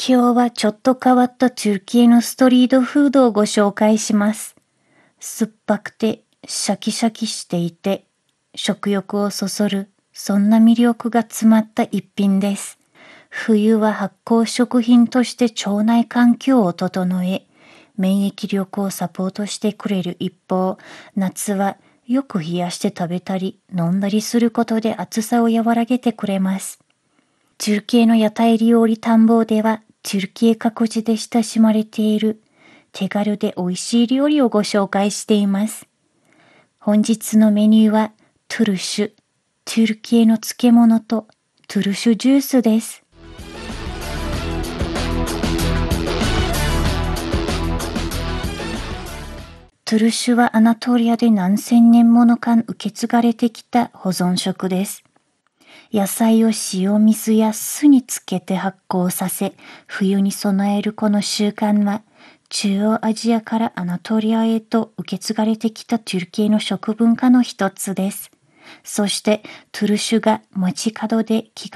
今日はちょっと変わったトゥルキエのストリートフードをご紹介します。酸っぱくてシャキシャキしていて食欲をそそる、そんな魅力が詰まった一品です。冬は発酵食品として腸内環境を整え、免疫力をサポートしてくれる一方、夏はよく冷やして食べたり飲んだりすることで暑さを和らげてくれます。トゥルキエの屋台料理探訪では、トゥルキエ各地で親しまれている手軽で美味しい料理をご紹介しています。本日のメニューはトゥルシュ、トゥルキエの漬物とトゥルシュジュースです。トゥルシュはアナトリアで何千年もの間受け継がれてきた保存食です。野菜を塩水や酢につけて発酵させ、冬に備えるこの習慣は、中央アジアからアナトリアへと受け継がれてきたトゥルキエの食文化の一つです。そして、トゥルシュが街角で気軽